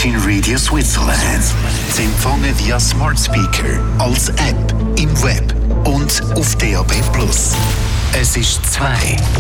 Virgin Radio Switzerland. Sie empfangen via Smart Speaker, als App, im Web und auf DAB+. Es ist 2.